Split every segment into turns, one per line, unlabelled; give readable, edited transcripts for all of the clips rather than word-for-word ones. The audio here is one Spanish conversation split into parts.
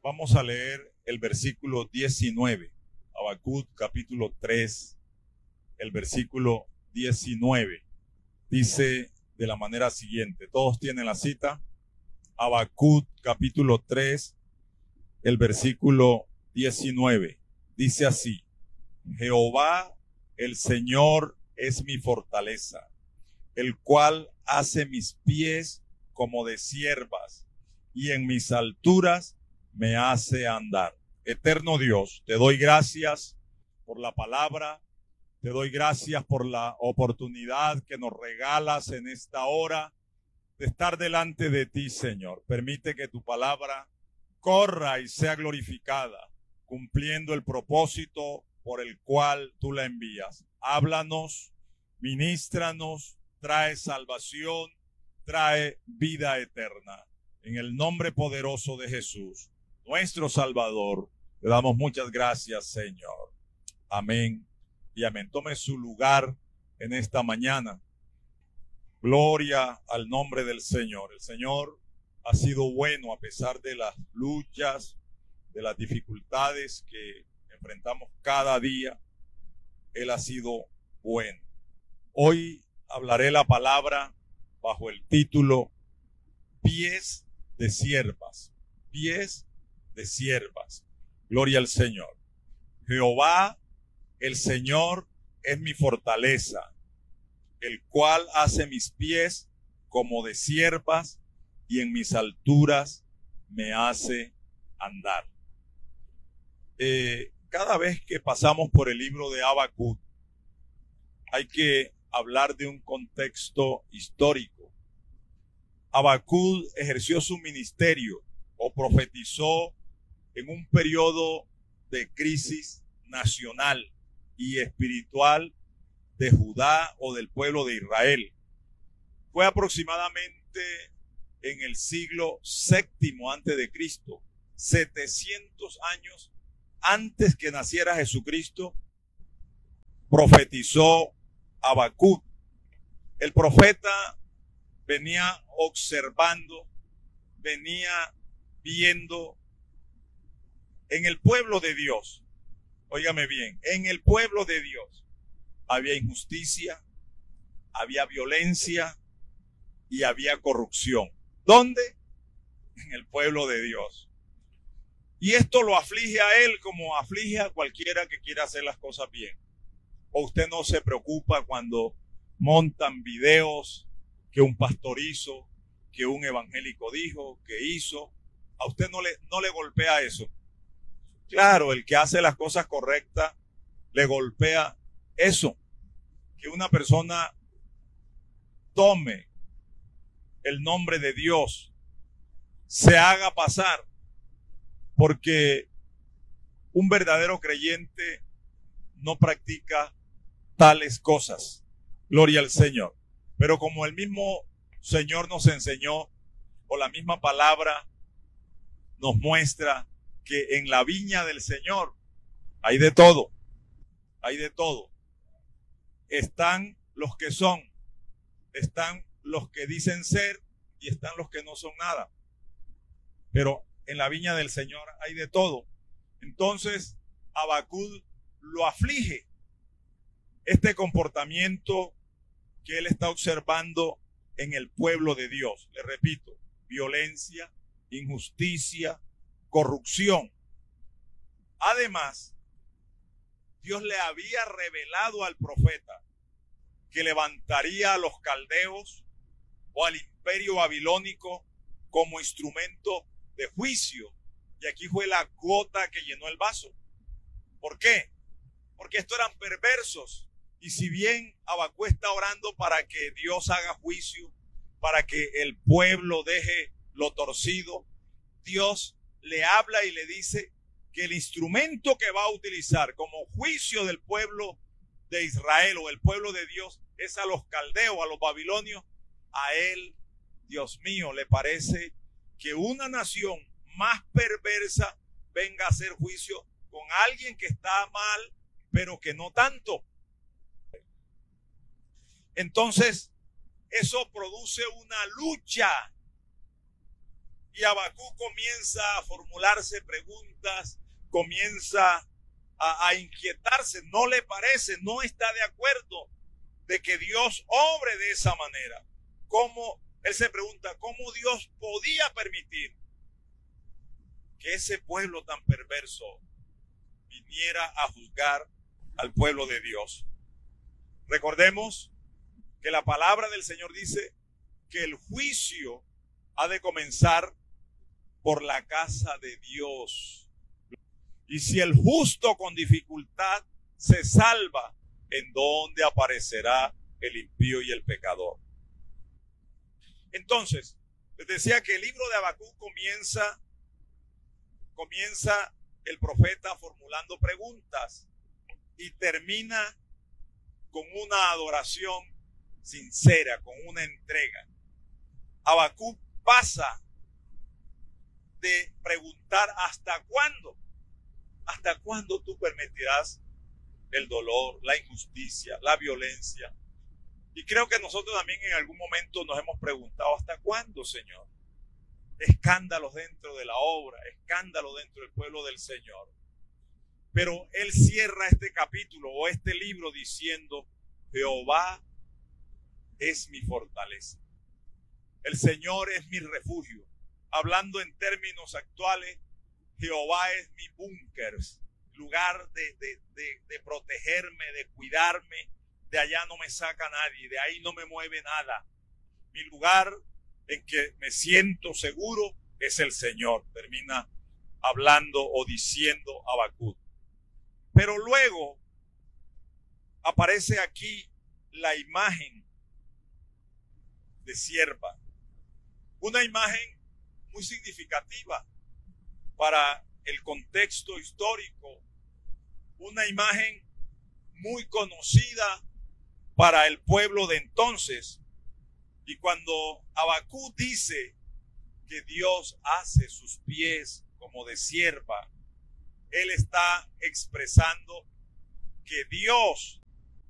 Vamos a leer el versículo 19, Habacuc capítulo 3, el versículo 19. Dice de la manera siguiente, todos tienen la cita, Habacuc capítulo 3, el versículo 19. Dice así, Jehová el Señor es mi fortaleza, el cual hace mis pies como de ciervas y en mis alturas me hace andar. Eterno Dios, te doy gracias por la palabra, te doy gracias por la oportunidad que nos regalas en esta hora de estar delante de ti, Señor. Permite que tu palabra corra y sea glorificada, cumpliendo el propósito por el cual tú la envías. Háblanos, ministranos, trae salvación, trae vida eterna. En el nombre poderoso de Jesús, nuestro Salvador, te damos muchas gracias, Señor. Amén y amén. Tome su lugar en esta mañana. Gloria al nombre del Señor. El Señor ha sido bueno a pesar de las luchas, de las dificultades que enfrentamos cada día. Él ha sido bueno. Hoy hablaré la palabra bajo el título Pies de siervas. Pies de siervas. Gloria al Señor. Jehová, el Señor, es mi fortaleza, el cual hace mis pies como de siervas y en mis alturas me hace andar. Cada vez que pasamos por el libro de Habacuc, hay que hablar de un contexto histórico. Habacuc ejerció su ministerio o profetizó en un periodo de crisis nacional y espiritual de Judá o del pueblo de Israel. Fue aproximadamente en el siglo VII antes de Cristo, 700 años antes que naciera Jesucristo, profetizó Habacuc. El profeta venía observando, venía viendo en el pueblo de Dios, óigame bien, en el pueblo de Dios había injusticia, había violencia y había corrupción. ¿Dónde? En el pueblo de Dios. Y esto lo aflige a él como aflige a cualquiera que quiera hacer las cosas bien. O usted no se preocupa cuando montan videos que un pastor hizo, que un evangélico dijo, que hizo. A usted no le golpea eso. Claro, el que hace las cosas correctas le golpea eso. Que una persona tome el nombre de Dios, se haga pasar, porque un verdadero creyente no practica tales cosas. Gloria al Señor. Pero como el mismo Señor nos enseñó, o la misma palabra nos muestra que en la viña del Señor hay de todo. Hay de todo. Están los que son, están los que dicen ser y están los que no son nada. Pero en la viña del Señor hay de todo. Entonces, Habacuc lo aflige este comportamiento que él está observando en el pueblo de Dios. Le repito, violencia, injusticia, corrupción. Además, Dios le había revelado al profeta que levantaría a los caldeos o al imperio babilónico como instrumento de juicio. Y aquí fue la gota que llenó el vaso. ¿Por qué? Porque estos eran perversos. Y si bien Habacuc está orando para que Dios haga juicio, para que el pueblo deje lo torcido, Dios le habla y le dice que el instrumento que va a utilizar como juicio del pueblo de Israel o el pueblo de Dios es a los caldeos, a los babilonios. A él, Dios mío, le parece que una nación más perversa venga a hacer juicio con alguien que está mal, pero que no tanto. Entonces, eso produce una lucha Y Habacuc comienza a formularse preguntas, comienza a inquietarse. No le parece, no está de acuerdo de que Dios obre de esa manera. Él se pregunta, ¿cómo Dios podía permitir que ese pueblo tan perverso viniera a juzgar al pueblo de Dios? Recordemos que la palabra del Señor dice que el juicio ha de comenzar por la casa de Dios. Y si el justo con dificultad se salva, ¿en dónde aparecerá el impío y el pecador? Entonces, les decía que el libro de Habacuc comienza el profeta formulando preguntas y termina con una adoración sincera, con una entrega. Habacuc pasa de preguntar ¿hasta cuándo? ¿Hasta cuándo tú permitirás el dolor, la injusticia, la violencia? Y creo que nosotros también en algún momento nos hemos preguntado ¿hasta cuándo, Señor? Escándalos dentro de la obra, escándalos dentro del pueblo del Señor. Pero él cierra este capítulo o este libro diciendo: Jehová es mi fortaleza. El Señor es mi refugio. Hablando en términos actuales, Jehová es mi búnker, lugar de protegerme, de cuidarme. De allá no me saca nadie, de ahí no me mueve nada. Mi lugar en que me siento seguro es el Señor. Termina hablando o diciendo Habacuc. Pero luego aparece aquí la imagen de sierva. Una imagen muy significativa para el contexto histórico. Una imagen muy conocida para el pueblo de entonces. Y cuando Habacuc dice que Dios hace sus pies como de sierva, él está expresando que Dios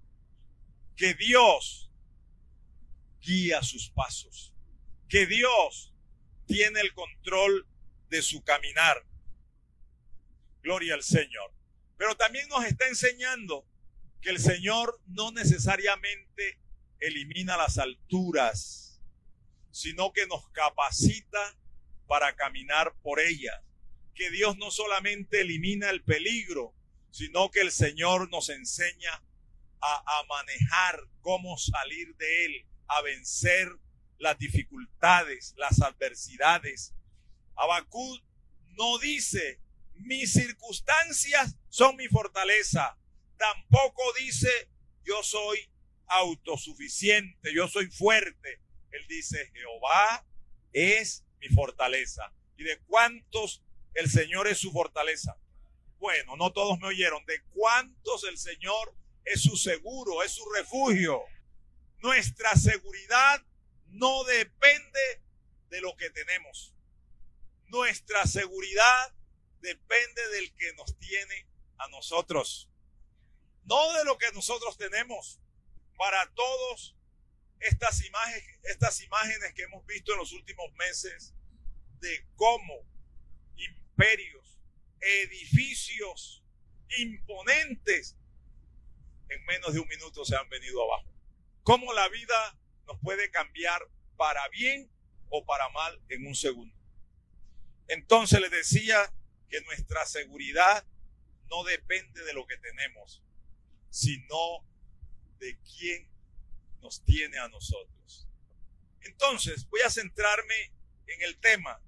guía sus pasos, que Dios tiene el control de su caminar. Gloria al Señor. Pero también nos está enseñando que el Señor no necesariamente elimina las alturas, sino que nos capacita para caminar por ellas. Que Dios no solamente elimina el peligro, sino que el Señor nos enseña a manejar cómo salir de él, a vencer las dificultades, las adversidades. Habacuc no dice: mis circunstancias son mi fortaleza. Tampoco dice: yo soy autosuficiente, yo soy fuerte. Él dice: Jehová es mi fortaleza. ¿Y de cuántos el Señor es su fortaleza? Bueno, no todos me oyeron. ¿De cuántos el Señor es su seguro, es su refugio? Nuestra seguridad no depende de lo que tenemos. Nuestra seguridad depende del que nos tiene a nosotros, no de lo que nosotros tenemos. Para todos estas imágenes que hemos visto en los últimos meses de cómo imperios, edificios imponentes en menos de un minuto se han venido abajo. Cómo la vida nos puede cambiar para bien o para mal en un segundo. Entonces les decía que nuestra seguridad no depende de lo que tenemos, sino de quién nos tiene a nosotros. Entonces voy a centrarme en el tema: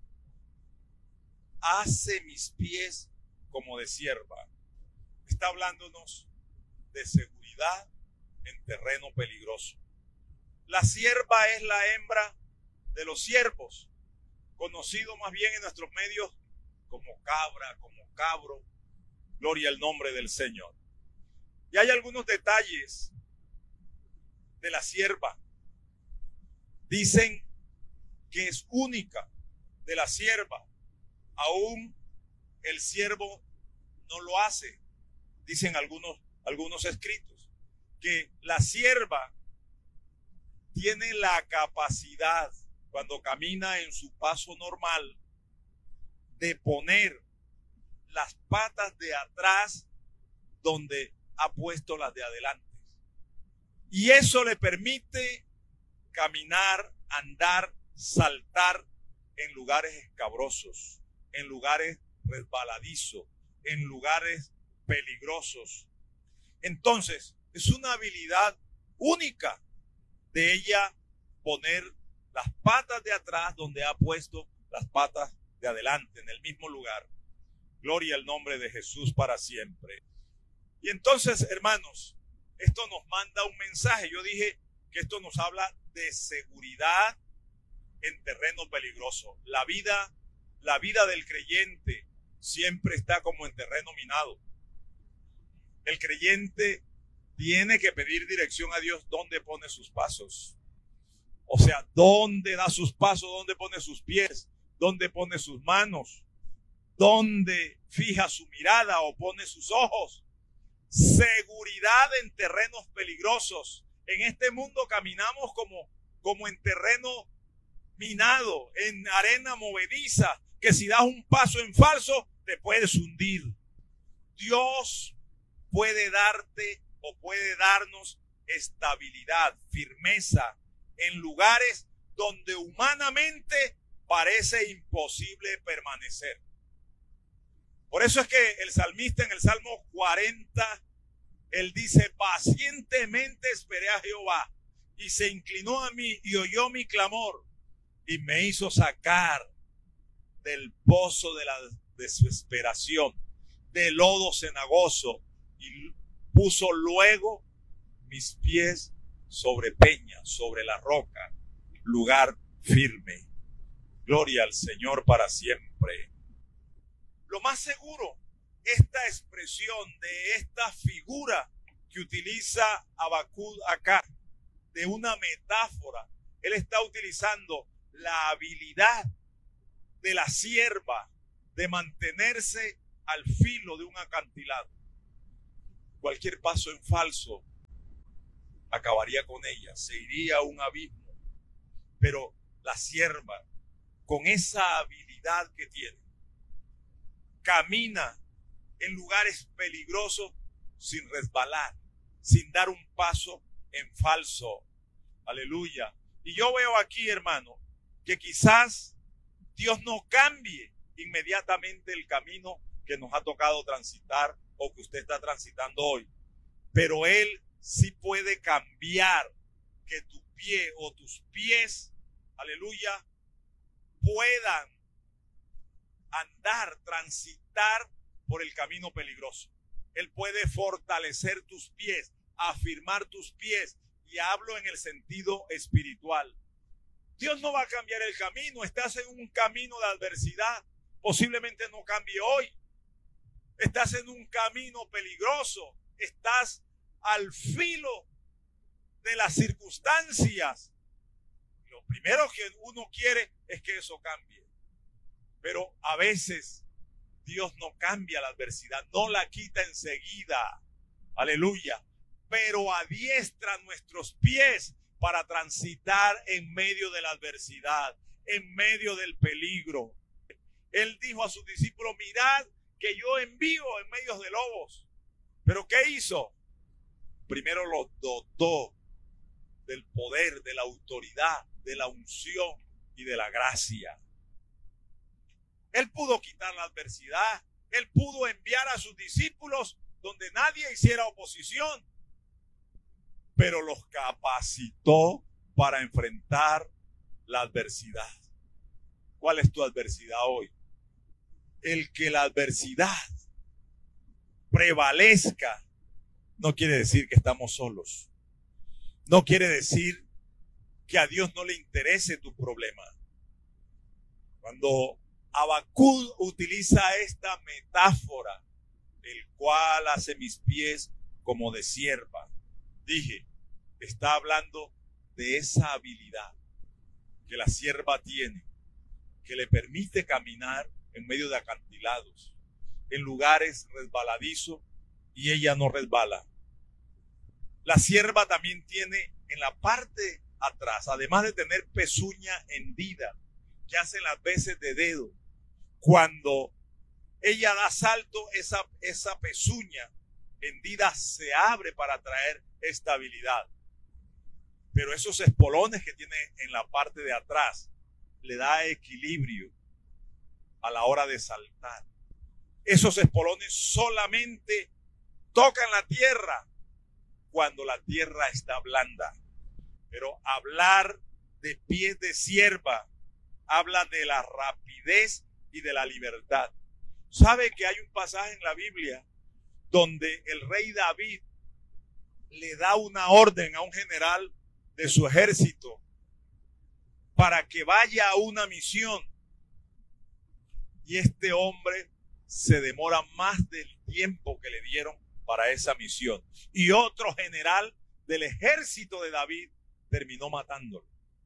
hace mis pies como de sierva. Está hablándonos de seguridad en terreno peligroso. La sierva es la hembra de los siervos, conocido más bien en nuestros medios como cabra, como cabro. Gloria al nombre del Señor. Y hay algunos detalles de la sierva. Dicen que es única de la sierva. Aún el siervo no lo hace. Dicen algunos escritos que la sierva tiene la capacidad, cuando camina en su paso normal, de poner las patas de atrás donde ha puesto las de adelante. Y eso le permite caminar, andar, saltar en lugares escabrosos, en lugares resbaladizos, en lugares peligrosos. Entonces, es una habilidad única de ella poner las patas de atrás donde ha puesto las patas de adelante, en el mismo lugar. Gloria al nombre de Jesús para siempre. Y entonces, hermanos, esto nos manda un mensaje. Yo dije que esto nos habla de seguridad en terreno peligroso. La vida del creyente siempre está como en terreno minado. El creyente tiene que pedir dirección a Dios dónde pone sus pasos. O sea, dónde da sus pasos, dónde pone sus pies, dónde pone sus manos, dónde fija su mirada o pone sus ojos. Seguridad en terrenos peligrosos. En este mundo caminamos como en terreno minado, en arena movediza, que si das un paso en falso te puedes hundir. Dios puede darte o puede darnos estabilidad, firmeza en lugares donde humanamente parece imposible permanecer. Por eso es que el salmista en el Salmo 40, él dice: pacientemente esperé a Jehová y se inclinó a mí y oyó mi clamor y me hizo sacar del pozo de la desesperación, del lodo cenagoso, y puso luego mis pies sobre peña, sobre la roca, lugar firme. Gloria al Señor para siempre. Lo más seguro, esta expresión de esta figura que utiliza Habacuc acá, de una metáfora, él está utilizando la habilidad de la sierva de mantenerse al filo de un acantilado. Cualquier paso en falso acabaría con ella, se iría a un abismo. Pero la sierva, con esa habilidad que tiene, camina en lugares peligrosos sin resbalar, sin dar un paso en falso. Aleluya. Y yo veo aquí, hermano, que quizás Dios no cambie inmediatamente el camino que nos ha tocado transitar o que usted está transitando hoy. Pero Él sí puede cambiar que tu pie o tus pies, aleluya, puedan andar, transitar por el camino peligroso. Él puede fortalecer tus pies, afirmar tus pies, y hablo en el sentido espiritual. Dios no va a cambiar el camino. Estás en un camino de adversidad, posiblemente no cambie hoy. Estás en un camino peligroso, estás al filo de las circunstancias. Lo primero que uno quiere es que eso cambie. Pero a veces Dios no cambia la adversidad, no la quita enseguida. Aleluya. Pero adiestra nuestros pies para transitar en medio de la adversidad, en medio del peligro. Él dijo a sus discípulos: mirad que yo envío en medio de lobos. ¿Pero qué hizo? Primero los dotó del poder, de la autoridad, de la unción y de la gracia. Él pudo quitar la adversidad. Él pudo enviar a sus discípulos donde nadie hiciera oposición, pero los capacitó para enfrentar la adversidad. ¿Cuál es tu adversidad hoy? El que la adversidad prevalezca no quiere decir que estamos solos. No quiere decir que a Dios no le interese tu problema. Cuando Habacuc utiliza esta metáfora, el cual hace mis pies como de sierva, dije, está hablando de esa habilidad que la sierva tiene, que le permite caminar en medio de acantilados, en lugares resbaladizos, y ella no resbala. La sierva también tiene en la parte atrás, además de tener pezuña hendida, que hacen las veces de dedo, Cuando ella da salto, esa pezuña hendida se abre para traer estabilidad. Pero esos espolones que tiene en la parte de atrás le da equilibrio a la hora de saltar. Esos espolones solamente tocan la tierra cuando la tierra está blanda. Pero hablar de pies de sierva habla de la rapidez y de la libertad. ¿Sabe que hay un pasaje en la Biblia donde el rey David le da una orden a un general de su ejército para que vaya a una misión? Y este hombre se demora más del tiempo que le dieron para esa misión. Y otro general del ejército de David terminó matándolo.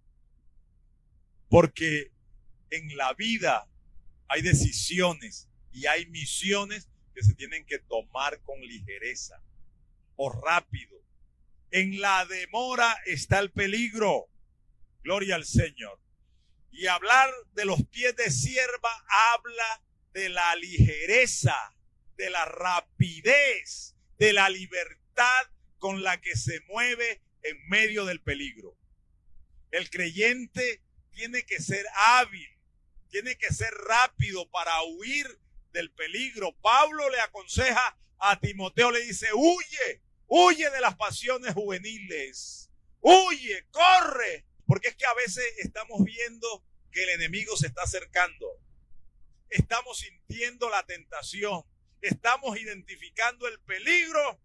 Porque en la vida hay decisiones y hay misiones que se tienen que tomar con ligereza o rápido. En la demora está el peligro. Gloria al Señor. Y hablar de los pies de sierva habla de la ligereza, de la rapidez, de la libertad con la que se mueve en medio del peligro. El creyente tiene que ser hábil, tiene que ser rápido para huir del peligro. Pablo le aconseja a Timoteo, le dice, huye de las pasiones juveniles, huye, corre, porque es que a veces estamos viendo que el enemigo se está acercando, estamos sintiendo la tentación, estamos identificando el peligro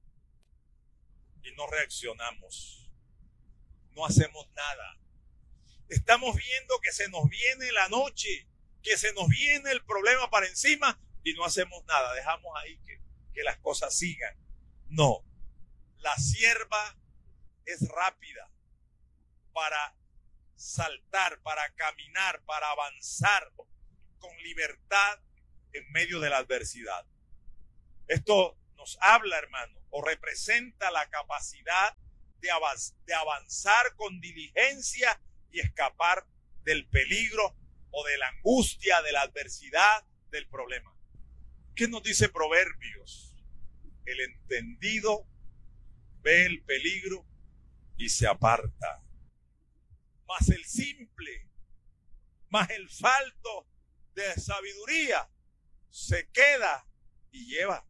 y no reaccionamos, no hacemos nada. Estamos viendo que se nos viene la noche, que se nos viene el problema para encima y no hacemos nada. Dejamos ahí que las cosas sigan. No, la sierva es rápida para saltar, para caminar, para avanzar con libertad en medio de la adversidad. Esto nos habla, hermano, o representa la capacidad de avanzar con diligencia y escapar del peligro o de la angustia, de la adversidad, del problema. ¿Qué nos dice Proverbios? El entendido ve el peligro y se aparta. Mas el simple, mas el falto de sabiduría se queda y lleva.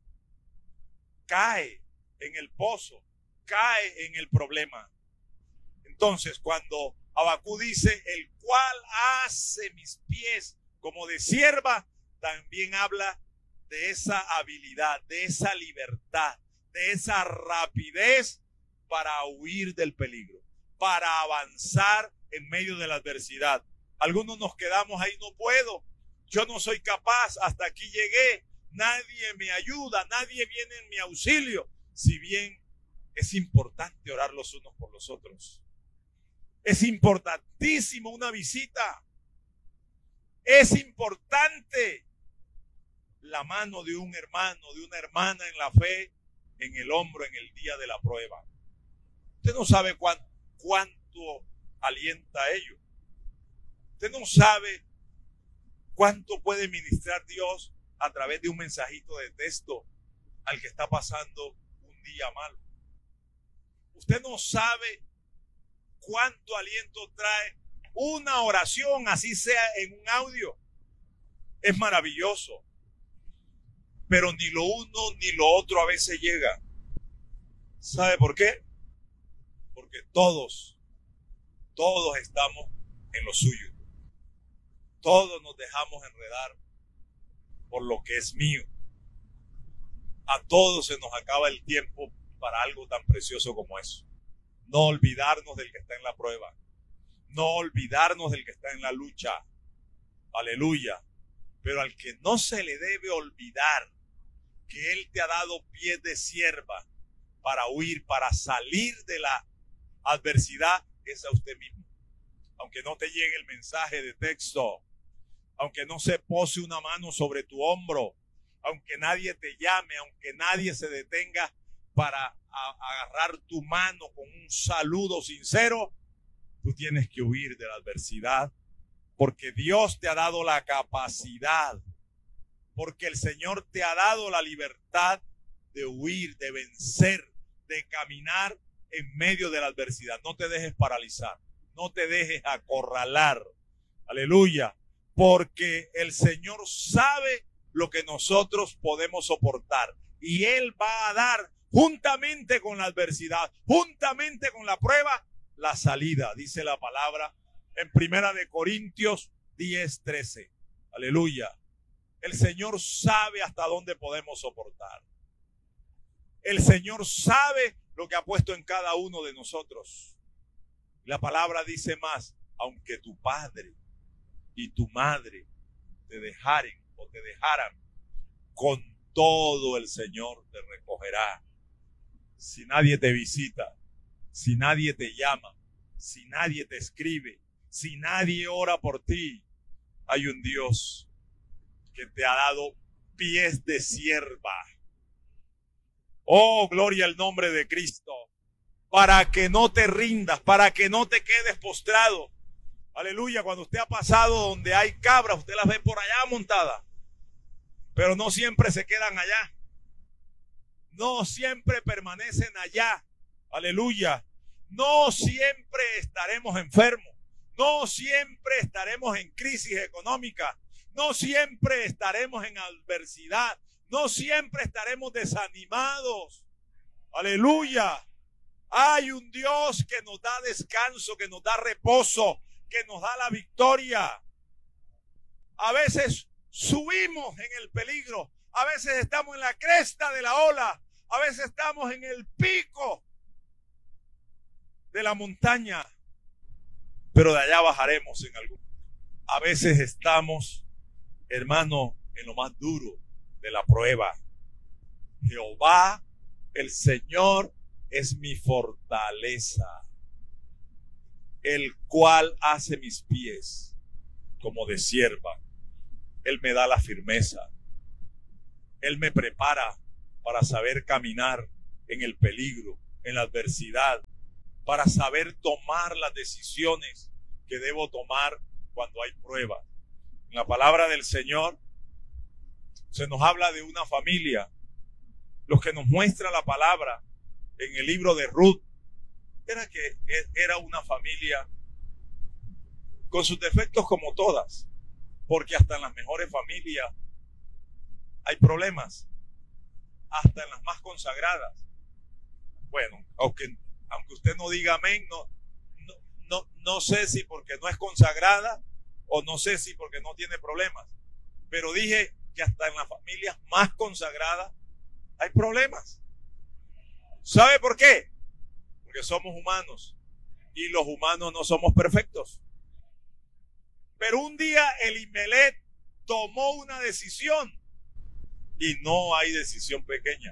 Cae en el pozo, cae en el problema. Entonces, cuando Habacuc dice, el cual hace mis pies como de sierva, también habla de esa habilidad, de esa libertad, de esa rapidez para huir del peligro, para avanzar en medio de la adversidad. Algunos nos quedamos ahí, no puedo, yo no soy capaz, hasta aquí llegué, nadie me ayuda, nadie viene en mi auxilio. Si bien es importante orar los unos por los otros, es importantísimo una visita, es importante la mano de un hermano, de una hermana en la fe, en el hombro en el día de la prueba. Usted no sabe cuánto alienta a ello. Usted no sabe cuánto puede ministrar Dios a través de un mensajito de texto al que está pasando un día malo. Usted no sabe cuánto aliento trae una oración, así sea en un audio. Es maravilloso. Pero ni lo uno ni lo otro a veces llega. ¿Sabe por qué? Porque todos estamos en lo suyo. Todos nos dejamos enredar por lo que es mío. A todos se nos acaba el tiempo para algo tan precioso como eso. No olvidarnos del que está en la prueba. No olvidarnos del que está en la lucha. Aleluya. Pero al que no se le debe olvidar que Él te ha dado pies de sierva para huir, para salir de la adversidad, es a usted mismo. Aunque no te llegue el mensaje de texto, aunque no se pose una mano sobre tu hombro, aunque nadie te llame, aunque nadie se detenga para agarrar tu mano con un saludo sincero, tú tienes que huir de la adversidad, porque Dios te ha dado la capacidad porque el Señor te ha dado la libertad de huir, de vencer, de caminar en medio de la adversidad. No te dejes paralizar, no te dejes acorralar. Aleluya, porque el Señor sabe lo que nosotros podemos soportar y Él va a dar juntamente con la adversidad, juntamente con la prueba, la salida, dice la palabra en 1 Corintios 10:13. Aleluya. El Señor sabe hasta dónde podemos soportar. El Señor sabe lo que ha puesto en cada uno de nosotros. La palabra dice más, aunque tu padre y tu madre te dejaran, con todo el Señor te recogerá. Si nadie te visita, si nadie te llama, si nadie te escribe, si nadie ora por ti, hay un Dios que te ha dado pies de sierva. Oh, gloria al nombre de Cristo. Para que no te rindas, para que no te quedes postrado. Aleluya, cuando usted ha pasado donde hay cabras, usted las ve por allá montadas. Pero no siempre se quedan allá. No siempre permanecen allá. Aleluya. No siempre estaremos enfermos. No siempre estaremos en crisis económica. No siempre estaremos en adversidad. No siempre estaremos desanimados. Aleluya. Hay un Dios que nos da descanso, que nos da reposo, que nos da la victoria. A veces subimos en el peligro. A veces estamos en la cresta de la ola. A veces estamos en el pico de la montaña. Pero de allá bajaremos en algún. A veces estamos, hermano, en lo más duro de la prueba. Jehová, el Señor, es mi fortaleza, el cual hace mis pies como de sierva. Él me da la firmeza. Él me prepara para saber caminar en el peligro, en la adversidad, para saber tomar las decisiones que debo tomar cuando hay pruebas. En la palabra del Señor se nos habla de una familia. Lo que nos muestra la palabra en el libro de Ruth era una familia con sus defectos como todas, porque hasta en las mejores familias hay problemas, hasta en las más consagradas. Bueno, aunque usted no diga amén, no sé si porque no es consagrada o no sé si porque no tiene problemas, pero dije que hasta en las familias más consagradas hay problemas. ¿Sabe por qué? Porque somos humanos y los humanos no somos perfectos. Pero un día Elimelech tomó una decisión y no hay decisión pequeña.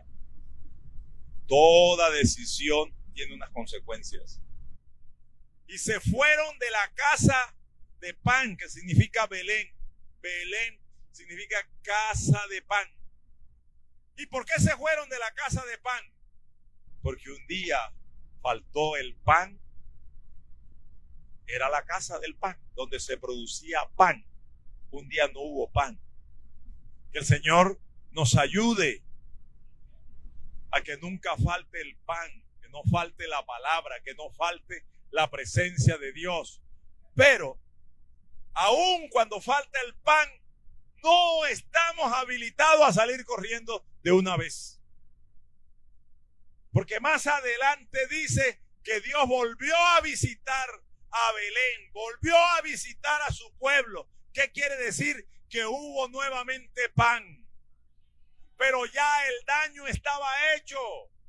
Toda decisión tiene unas consecuencias. Y se fueron de la casa de pan, que significa Belén. Belén significa casa de pan. ¿Y por qué se fueron de la casa de pan? Porque un día faltó el pan. Era la casa del pan, donde se producía pan. Un día no hubo pan. Que el Señor nos ayude a que nunca falte el pan, que no falte la palabra, que no falte la presencia de Dios. Pero, aun cuando falta el pan, no estamos habilitados a salir corriendo de una vez. Porque más adelante dice que Dios volvió a visitar a Belén, volvió a visitar a su pueblo. ¿Qué quiere decir? Que hubo nuevamente pan. Pero ya el daño estaba hecho.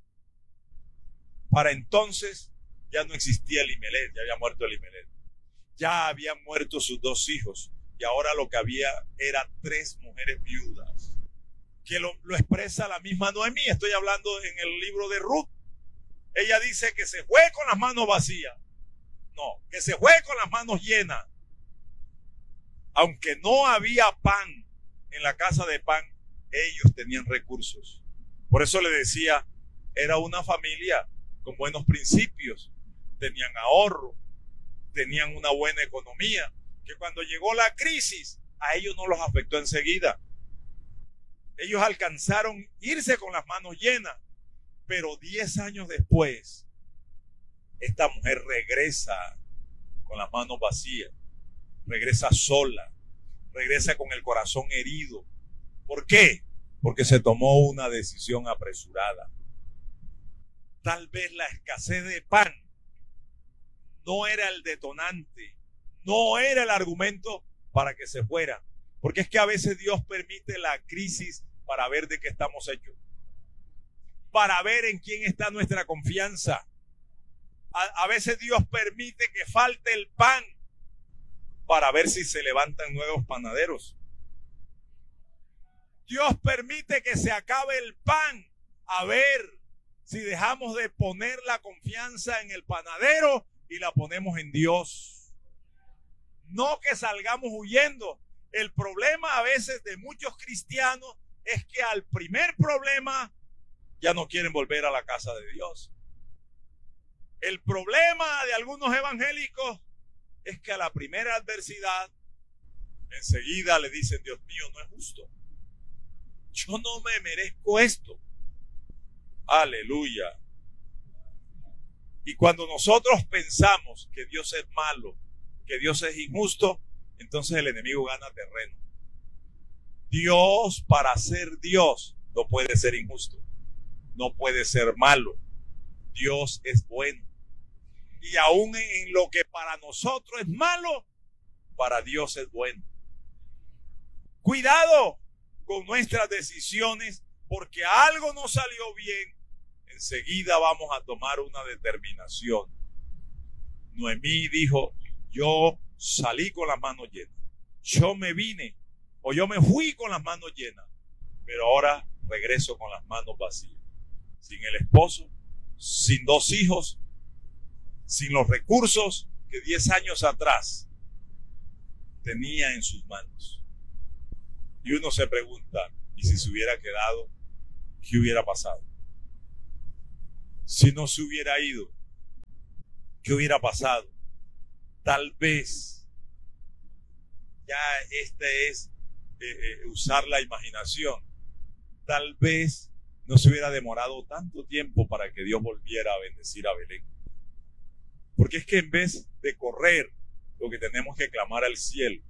Para entonces ya no existía Elimelech, ya había muerto Elimelech. Ya habían muerto sus 2 hijos. Y ahora lo que había era 3 mujeres viudas. Que lo expresa la misma Noemí. Estoy hablando en el libro de Ruth. Ella dice que se fue con las manos vacías. No, que se fue con las manos llenas. Aunque no había pan en la casa de pan, ellos tenían recursos. Por eso le decía, era una familia con buenos principios. Tenían ahorro, tenían una buena economía, que cuando llegó la crisis, a ellos no los afectó enseguida. Ellos alcanzaron irse con las manos llenas, pero 10 años después, esta mujer regresa con las manos vacías, regresa sola, regresa con el corazón herido. ¿Por qué? Porque se tomó una decisión apresurada. Tal vez la escasez de pan no era el detonante, no era el argumento para que se fuera. Porque es que a veces Dios permite la crisis para ver de qué estamos hechos, para ver en quién está nuestra confianza. A veces Dios permite que falte el pan para ver si se levantan nuevos panaderos. Dios permite que se acabe el pan a ver si dejamos de poner la confianza en el panadero y la ponemos en Dios. No que salgamos huyendo. El problema a veces de muchos cristianos es que al primer problema ya no quieren volver a la casa de Dios. El problema de algunos evangélicos es que a la primera adversidad enseguida le dicen: Dios mío, no es justo. Yo no me merezco esto. Aleluya. Y cuando nosotros pensamos que Dios es malo, que Dios es injusto, entonces el enemigo gana terreno. Dios, para ser Dios, no puede ser injusto, no puede ser malo. Dios es bueno. Y aún en lo que para nosotros es malo, para Dios es bueno. Cuidado con nuestras decisiones, porque algo no salió bien, enseguida vamos a tomar una determinación. Noemí dijo: yo salí con las manos llenas, yo me vine o yo me fui con las manos llenas, pero ahora regreso con las manos vacías, sin el esposo, sin 2 hijos, sin los recursos que 10 años atrás tenía en sus manos. Y uno se pregunta: ¿y si se hubiera quedado? ¿Qué hubiera pasado? Si no se hubiera ido, ¿qué hubiera pasado? Tal vez, ya es usar la imaginación, tal vez no se hubiera demorado tanto tiempo para que Dios volviera a bendecir a Belén. Porque es que en vez de correr, lo que tenemos que clamar al cielo.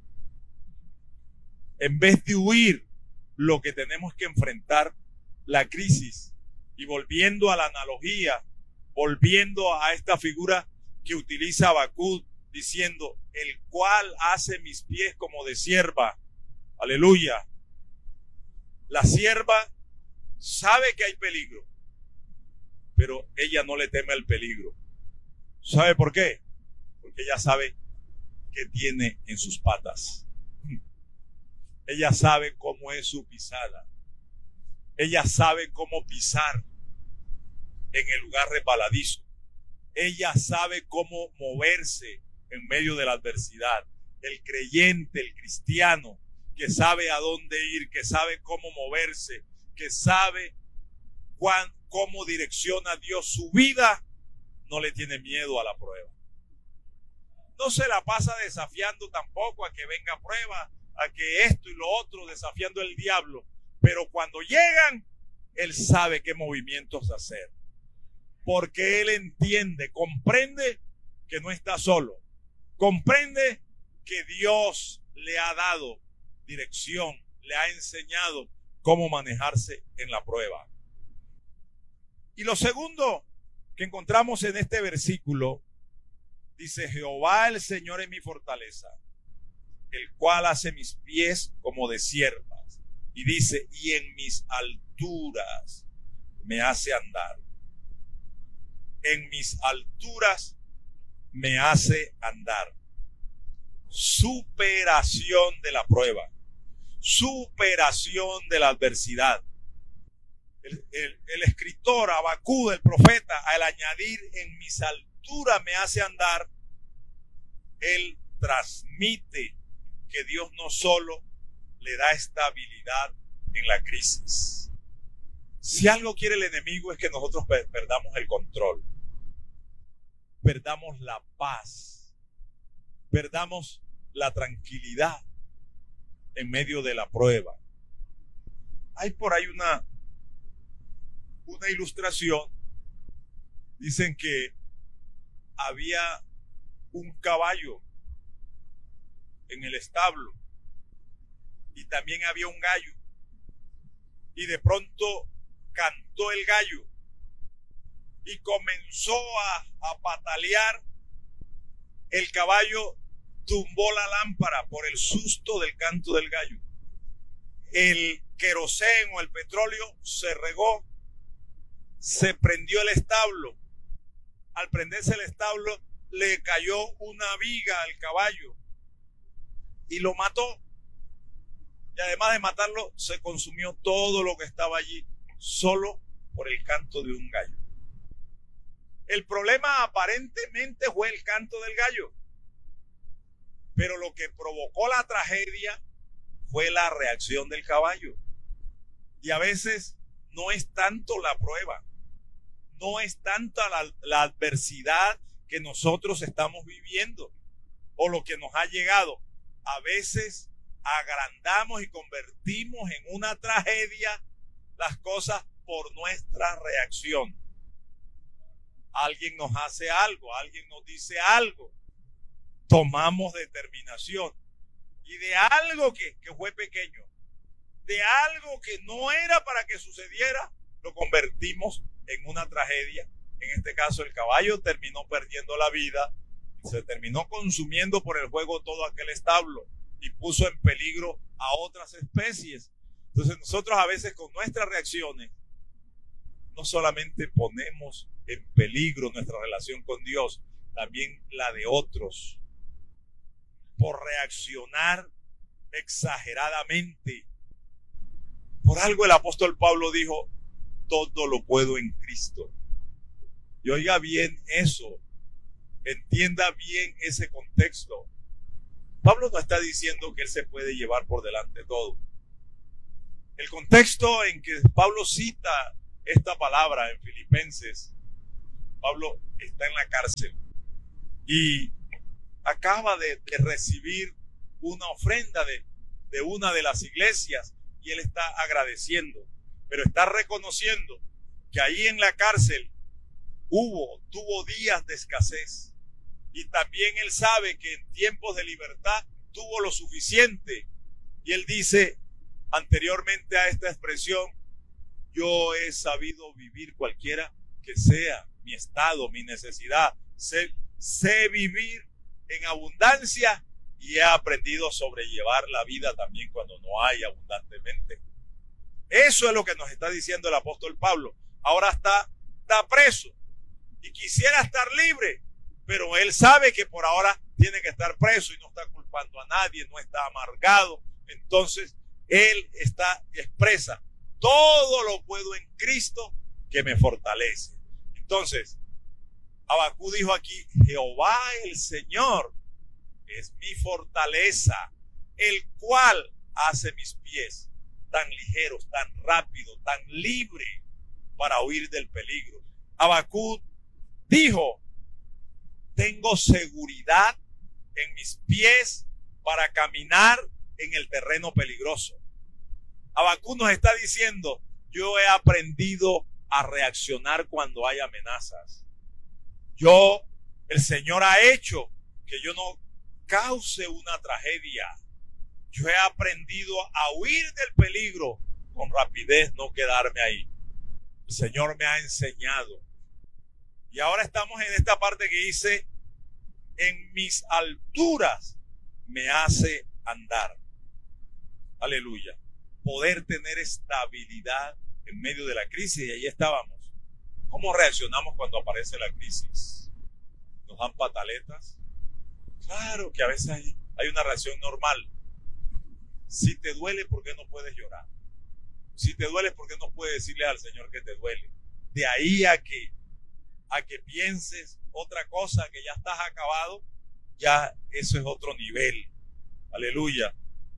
En vez de huir, lo que tenemos que enfrentar la crisis. Y volviendo a la analogía, volviendo a esta figura que utiliza Habacuc, diciendo: el cual hace mis pies como de sierva. Aleluya. La sierva sabe que hay peligro, pero ella no le teme al peligro. ¿Sabe por qué? Porque ella sabe qué tiene en sus patas. Ella sabe cómo es su pisada. Ella sabe cómo pisar en el lugar resbaladizo. Ella sabe cómo moverse en medio de la adversidad. El creyente, el cristiano, que sabe a dónde ir, que sabe cómo moverse, que sabe cómo direcciona Dios su vida, no le tiene miedo a la prueba. No se la pasa desafiando tampoco a que venga prueba, a que esto y lo otro, desafiando al diablo. Pero cuando llegan, él sabe qué movimientos hacer. Porque él entiende, comprende que no está solo. Comprende que Dios le ha dado dirección, le ha enseñado cómo manejarse en la prueba. Y lo segundo que encontramos en este versículo, dice: Jehová el Señor es mi fortaleza, el cual hace mis pies como de siervas. Y dice: y en mis alturas me hace andar. En mis alturas me hace andar. Superación de la prueba, superación de la adversidad. El escritor Habacuc, el profeta, al añadir en mis alturas me hace andar, él transmite que Dios no solo le da estabilidad en la crisis. Si algo quiere el enemigo es que nosotros perdamos el control, perdamos la paz, perdamos la tranquilidad en medio de la prueba. Hay por ahí una ilustración. Dicen que había un caballo en el establo y también había un gallo. Y de pronto cantó el gallo y comenzó a patalear. El caballo tumbó la lámpara por el susto del canto del gallo. El queroseno o el petróleo se regó, se prendió el establo. Al prenderse el establo le cayó una viga al caballo y lo mató. Y además de matarlo, se consumió todo lo que estaba allí solo por el canto de un gallo. El problema aparentemente fue el canto del gallo, pero lo que provocó la tragedia fue la reacción del caballo. Y a veces no es tanto la prueba, no es tanta la adversidad que nosotros estamos viviendo o lo que nos ha llegado. A veces agrandamos y convertimos en una tragedia las cosas por nuestra reacción. Alguien nos hace algo, alguien nos dice algo, tomamos determinación y de algo que fue pequeño, de algo que no era para que sucediera, lo convertimos en una tragedia. En este caso el caballo terminó perdiendo la vida, se terminó consumiendo por el fuego todo aquel establo y puso en peligro a otras especies. Entonces nosotros a veces con nuestras reacciones no solamente ponemos en peligro nuestra relación con Dios, también la de otros, por reaccionar exageradamente. Por algo el apóstol Pablo dijo, todo lo puedo en Cristo. Y oiga bien eso, entienda bien ese contexto. Pablo no está diciendo que él se puede llevar por delante todo. El contexto en que Pablo cita esta palabra en Filipenses, Pablo está en la cárcel y acaba de recibir una ofrenda de una de las iglesias y él está agradeciendo, pero está reconociendo que ahí en la cárcel tuvo días de escasez y también él sabe que en tiempos de libertad tuvo lo suficiente y él dice anteriormente a esta expresión, yo he sabido vivir cualquiera que sea mi estado, mi necesidad, sé vivir en abundancia y he aprendido a sobrellevar la vida también cuando no hay abundantemente. Eso es lo que nos está diciendo el apóstol Pablo. Ahora está preso y quisiera estar libre, pero él sabe que por ahora tiene que estar preso y no está culpando a nadie, no está amargado. Entonces él expresa, todo lo puedo en Cristo que me fortalece. Entonces Habacuc dijo aquí, Jehová el Señor es mi fortaleza, el cual hace mis pies tan ligeros, tan rápido, tan libre para huir del peligro. Habacuc dijo, tengo seguridad en mis pies para caminar en el terreno peligroso. Habacuc nos está diciendo, yo he aprendido a reaccionar cuando hay amenazas. El Señor ha hecho que yo no cause una tragedia. Yo he aprendido a huir del peligro con rapidez, no quedarme ahí. El Señor me ha enseñado. Y ahora estamos en esta parte que dice, en mis alturas me hace andar. Aleluya. Poder tener estabilidad en medio de la crisis. Y ahí estábamos. ¿Cómo reaccionamos cuando aparece la crisis? ¿Nos dan pataletas? Claro que a veces hay una reacción normal. Si te duele, ¿por qué no puedes llorar? Si te duele, ¿por qué no puedes decirle al Señor que te duele? De ahí a que pienses otra cosa, que ya estás acabado, ya eso es otro nivel. Aleluya.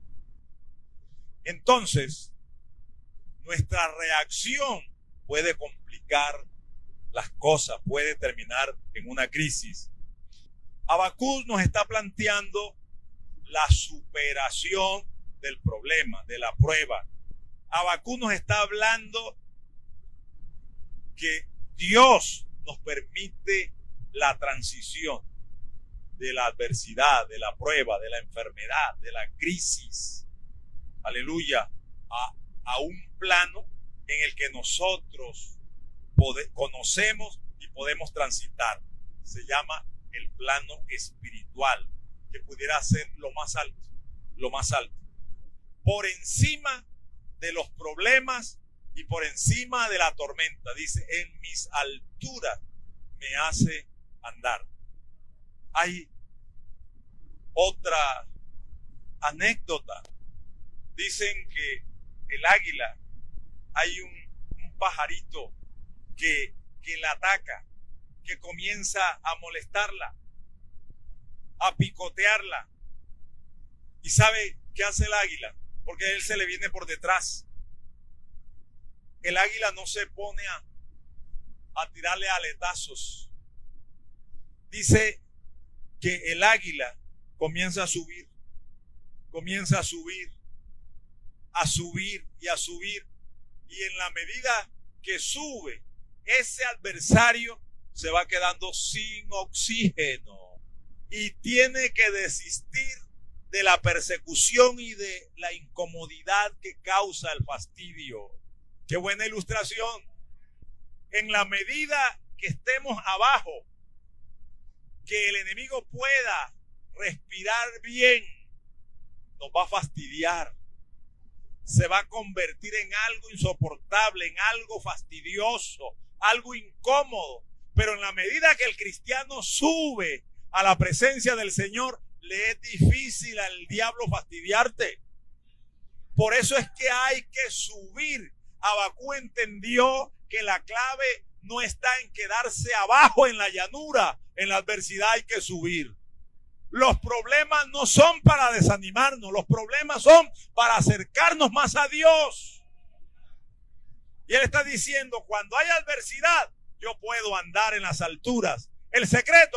Entonces, nuestra reacción puede complicar las cosas, puede terminar en una crisis. Habacuc nos está planteando la superación del problema, de la prueba. Habacuc nos está hablando que Dios nos permite la transición de la adversidad, de la prueba, de la enfermedad, de la crisis, aleluya, a un plano en el que nosotros conocemos y podemos transitar. Se llama el plano espiritual, que pudiera ser lo más alto, por encima de los problemas y por encima de la tormenta. Dice, en mis alturas me hace andar. Hay otra anécdota. Dicen que el águila, hay un pajarito que la ataca, que comienza a molestarla, a picotearla. ¿Y sabe qué hace el águila? Porque él se le viene por detrás. El águila no se pone a tirarle aletazos. Dice que el águila comienza a subir y a subir. Y en la medida que sube, ese adversario se va quedando sin oxígeno y tiene que desistir de la persecución y de la incomodidad que causa el fastidio. Qué buena ilustración. En la medida que estemos abajo, que el enemigo pueda respirar bien, nos va a fastidiar. Se va a convertir en algo insoportable, en algo fastidioso, algo incómodo. Pero en la medida que el cristiano sube a la presencia del Señor, le es difícil al diablo fastidiarte. Por eso es que hay que subir. Habacuc entendió que la clave no está en quedarse abajo en la llanura. En la adversidad hay que subir. Los problemas no son para desanimarnos, los problemas son para acercarnos más a Dios. Y él está diciendo, cuando hay adversidad, yo puedo andar en las alturas. El secreto